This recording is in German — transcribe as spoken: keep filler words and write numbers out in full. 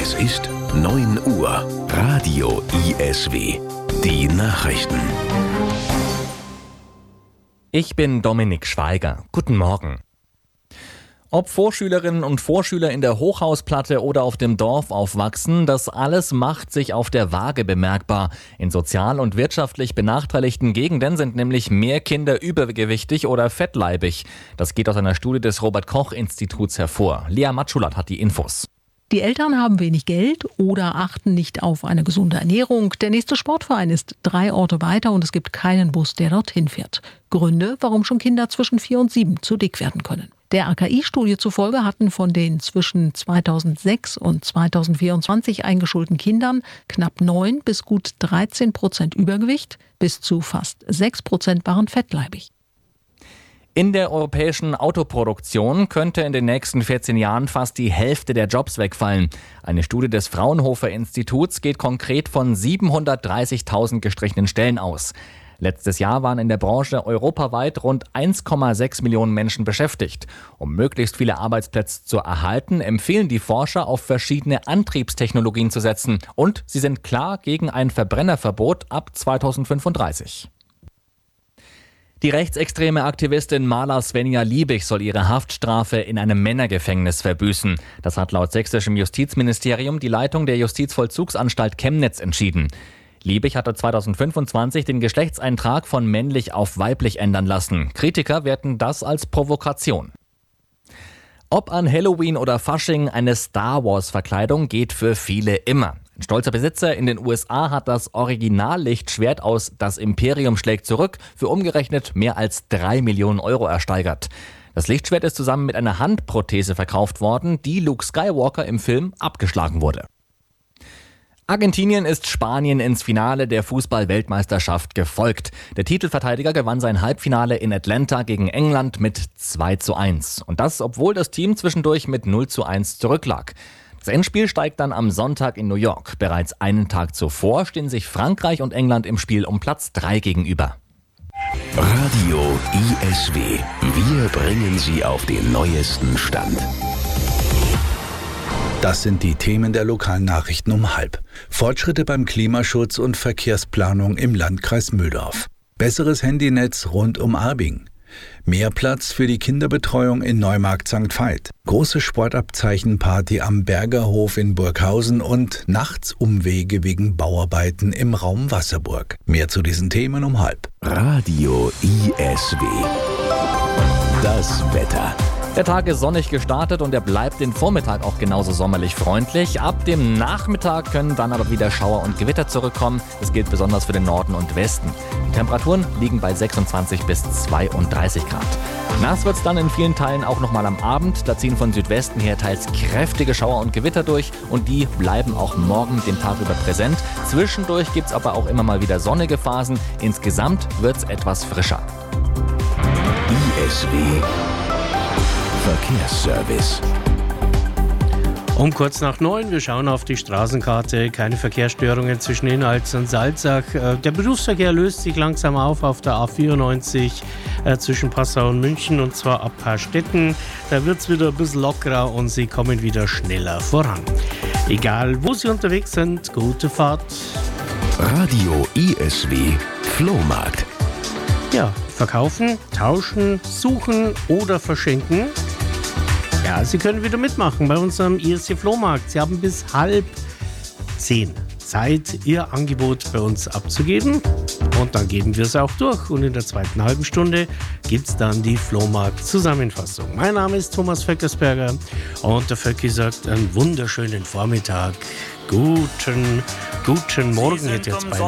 Es ist neun Uhr. Radio I S W. Die Nachrichten. Ich bin Dominik Schweiger. Guten Morgen. Ob Vorschülerinnen und Vorschüler in der Hochhausplatte oder auf dem Dorf aufwachsen, das alles macht sich auf der Waage bemerkbar. In sozial und wirtschaftlich benachteiligten Gegenden sind nämlich mehr Kinder übergewichtig oder fettleibig. Das geht aus einer Studie des Robert-Koch-Instituts hervor. Lea Matschulat hat die Infos. Die Eltern haben wenig Geld oder achten nicht auf eine gesunde Ernährung. Der nächste Sportverein ist drei Orte weiter und es gibt keinen Bus, der dorthin fährt. Gründe, warum schon Kinder zwischen vier und sieben zu dick werden können. Der A K I-Studie zufolge hatten von den zwischen zweitausendsechs und zweitausendvierundzwanzig eingeschulten Kindern knapp neun bis gut dreizehn Prozent Übergewicht, bis zu fast sechs Prozent waren fettleibig. In der europäischen Autoproduktion könnte in den nächsten vierzehn Jahren fast die Hälfte der Jobs wegfallen. Eine Studie des Fraunhofer Instituts geht konkret von siebenhundertdreißigtausend gestrichenen Stellen aus. Letztes Jahr waren in der Branche europaweit rund eins Komma sechs Millionen Menschen beschäftigt. Um möglichst viele Arbeitsplätze zu erhalten, empfehlen die Forscher, auf verschiedene Antriebstechnologien zu setzen. Und sie sind klar gegen ein Verbrennerverbot ab zweitausendfünfunddreißig. Die rechtsextreme Aktivistin Marla Svenja Liebig soll ihre Haftstrafe in einem Männergefängnis verbüßen. Das hat laut sächsischem Justizministerium die Leitung der Justizvollzugsanstalt Chemnitz entschieden. Liebig hatte zweitausendfünfundzwanzig den Geschlechtseintrag von männlich auf weiblich ändern lassen. Kritiker werten das als Provokation. Ob an Halloween oder Fasching, eine Star-Wars-Verkleidung geht für viele immer. Ein stolzer Besitzer in den U S A hat das Originallichtschwert aus Das Imperium schlägt zurück für umgerechnet mehr als drei Millionen Euro ersteigert. Das Lichtschwert ist zusammen mit einer Handprothese verkauft worden, die Luke Skywalker im Film abgeschlagen wurde. Argentinien ist Spanien ins Finale der Fußball-Weltmeisterschaft gefolgt. Der Titelverteidiger gewann sein Halbfinale in Atlanta gegen England mit zwei zu eins. Und das, obwohl das Team zwischendurch mit null zu eins zurücklag. Das Endspiel steigt dann am Sonntag in New York. Bereits einen Tag zuvor stehen sich Frankreich und England im Spiel um Platz drei gegenüber. Radio I S W. Wir bringen Sie auf den neuesten Stand. Das sind die Themen der lokalen Nachrichten um halb. Fortschritte beim Klimaschutz und Verkehrsplanung im Landkreis Mühldorf. Besseres Handynetz rund um Arbing. Mehr Platz für die Kinderbetreuung in Neumarkt Sankt Veit. Große Sportabzeichenparty am Bergerhof in Burghausen und nachts Umwege wegen Bauarbeiten im Raum Wasserburg. Mehr zu diesen Themen um halb. Radio I S W. Das Wetter. Der Tag ist sonnig gestartet und er bleibt den Vormittag auch genauso sommerlich freundlich. Ab dem Nachmittag können dann aber wieder Schauer und Gewitter zurückkommen. Das gilt besonders für den Norden und Westen. Die Temperaturen liegen bei sechsundzwanzig bis zweiunddreißig Grad. Nass wird es dann in vielen Teilen auch nochmal am Abend. Da ziehen von Südwesten her teils kräftige Schauer und Gewitter durch und die bleiben auch morgen den Tag über präsent. Zwischendurch gibt es aber auch immer mal wieder sonnige Phasen. Insgesamt wird es etwas frischer. I S W Verkehrsservice. Um kurz nach neun, wir schauen auf die Straßenkarte, keine Verkehrsstörungen zwischen Inhals und Salzach. Der Berufsverkehr löst sich langsam auf auf der A vierundneunzig äh, zwischen Passau und München und zwar ab Paarstetten. Da wird es wieder ein bisschen lockerer und Sie kommen wieder schneller voran. Egal, wo Sie unterwegs sind, gute Fahrt. Radio I S W Flohmarkt. Ja, verkaufen, tauschen, suchen oder verschenken. Ja, Sie können wieder mitmachen bei unserem I S W Flohmarkt. Sie haben bis halb zehn Zeit, Ihr Angebot bei uns abzugeben. Und dann geben wir es auch durch. Und in der zweiten halben Stunde gibt es dann die Flohmarkt-Zusammenfassung. Mein Name ist Thomas Vöckersberger und der Vöcki sagt einen wunderschönen Vormittag. Guten, guten Morgen hätte jetzt bei